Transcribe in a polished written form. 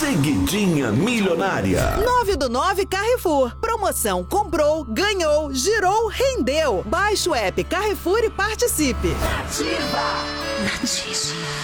Seguidinha Milionária. 9 do 9 Carrefour. Promoção comprou, ganhou, girou, rendeu. Baixe o app Carrefour e participe. Ativa! Nativa.